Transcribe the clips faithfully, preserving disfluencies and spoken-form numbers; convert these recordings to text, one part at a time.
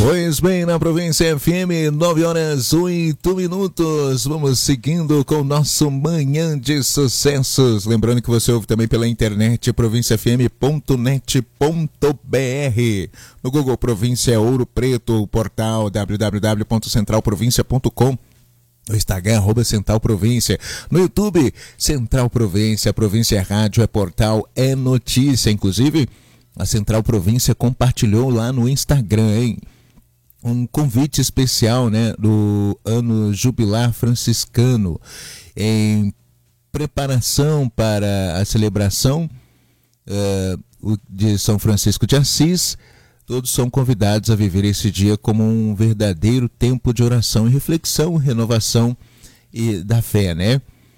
Pois bem, na Província F M, nove horas oito minutos. Vamos seguindo com o nosso Manhã de Sucessos. Lembrando que você ouve também pela internet província f m ponto net ponto b r. No Google Província Ouro Preto, o portal w w w ponto central província ponto com. No Instagram, arroba Central Província. No YouTube, Central Província. Província é rádio, é portal, é notícia. Inclusive, a Central Província compartilhou lá no Instagram, hein? Um convite especial, né, do ano jubilar franciscano, em preparação para a celebração uh, de São Francisco de Assis. Todos são convidados a viver esse dia como um verdadeiro tempo de oração e reflexão, renovação e da fé, né?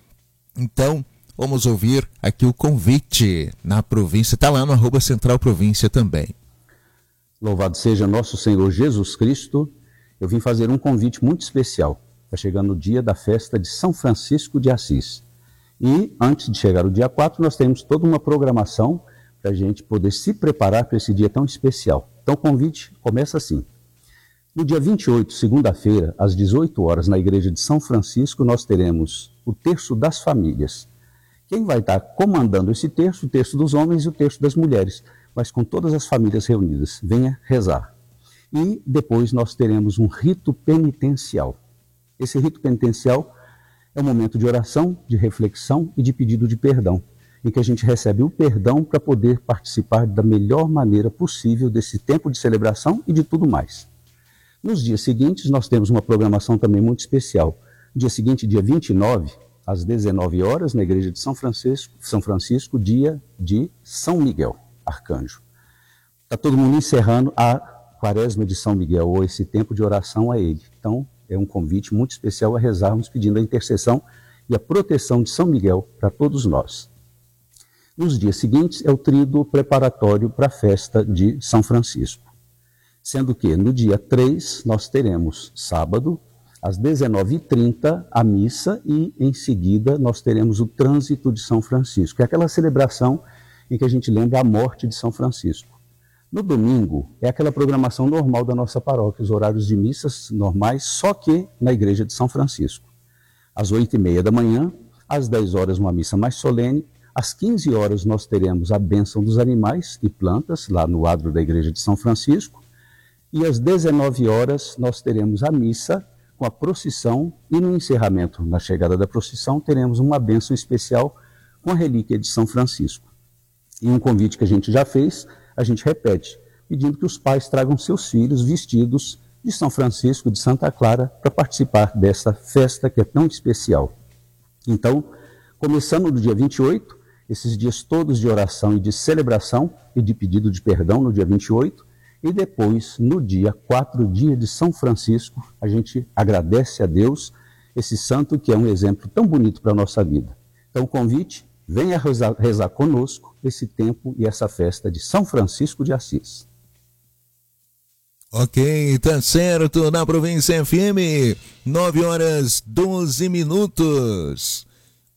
Então, vamos ouvir aqui o convite na província, está lá no arroba Central Província também. Louvado seja nosso Senhor Jesus Cristo. Eu vim fazer um convite muito especial. Está chegando o dia da festa de São Francisco de Assis. E antes de chegar o dia quatro, nós temos toda uma programação para a gente poder se preparar para esse dia tão especial. Então o convite começa assim. No dia vinte e oito, segunda-feira, às dezoito horas, na igreja de São Francisco, nós teremos o terço das famílias. Quem vai estar comandando esse terço? O terço dos homens e o terço das mulheres, mas com todas as famílias reunidas. Venha rezar. E depois nós teremos um rito penitencial. Esse rito penitencial é um momento de oração, de reflexão e de pedido de perdão, em que a gente recebe o perdão para poder participar da melhor maneira possível desse tempo de celebração e de tudo mais. Nos dias seguintes, nós temos uma programação também muito especial. No dia seguinte, dia vinte e nove, às dezenove horas, na igreja de São Francisco, São Francisco, dia de São Miguel Arcanjo. Está todo mundo encerrando a quaresma de São Miguel, ou esse tempo de oração a ele. Então, é um convite muito especial a rezarmos, pedindo a intercessão e a proteção de São Miguel para todos nós. Nos dias seguintes é o tríduo preparatório para a festa de São Francisco. Sendo que no dia três nós teremos sábado, às dezenove e trinta, a missa e em seguida nós teremos o trânsito de São Francisco, que é aquela celebração em que a gente lembra a morte de São Francisco. No domingo é aquela programação normal da nossa paróquia, os horários de missas normais, só que na igreja de São Francisco. Às oito e meia da manhã, às dez horas uma missa mais solene, às quinze horas nós teremos a bênção dos animais e plantas, lá no adro da igreja de São Francisco, e às dezenove horas nós teremos a missa com a procissão e no encerramento, na chegada da procissão, teremos uma bênção especial com a relíquia de São Francisco. E um convite que a gente já fez, a gente repete, pedindo que os pais tragam seus filhos vestidos de São Francisco, de Santa Clara, para participar dessa festa que é tão especial. Então, começando no dia vinte e oito, esses dias todos de oração e de celebração e de pedido de perdão no dia vinte e oito, e depois, no dia quatro, dia de São Francisco, a gente agradece a Deus, esse santo que é um exemplo tão bonito para a nossa vida. Então, o convite, venha rezar, rezar conosco esse tempo e essa festa de São Francisco de Assis. Ok, tá certo, na Província F M, nove horas doze minutos.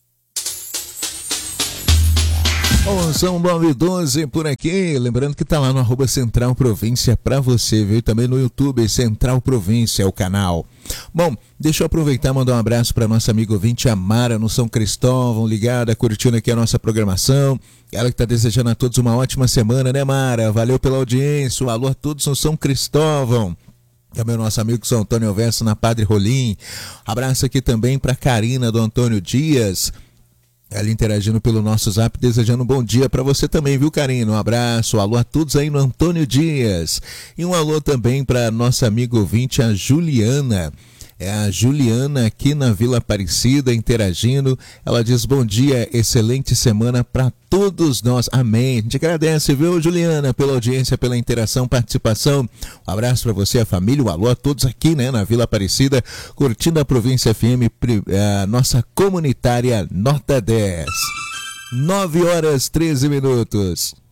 Bom, são nove e doze por aqui, lembrando que tá lá no arroba Central Província para você, viu? Também no YouTube, Central Província é o canal. Bom, deixa eu aproveitar e mandar um abraço para nossa amiga ouvinte Amara no São Cristóvão, ligada, curtindo aqui a nossa programação. Ela que tá desejando a todos uma ótima semana, né, Mara? Valeu pela audiência, um alô a todos no São Cristóvão. Também o nosso amigo São Antônio Verso na Padre Rolim. Abraço aqui também para Karina do Antônio Dias. Ela interagindo pelo nosso zap, desejando um bom dia para você também, viu, Karina? Um abraço, um alô a todos aí no Antônio Dias. E um alô também para nossa amiga ouvinte, a Juliana. É a Juliana aqui na Vila Aparecida interagindo. Ela diz bom dia, excelente semana para todos nós. Amém. A gente agradece, viu, Juliana, pela audiência, pela interação, participação. Um abraço para você, a família, um alô a todos aqui, né, na Vila Aparecida, curtindo a Província F M, a nossa comunitária Nota dez. nove horas, treze minutos.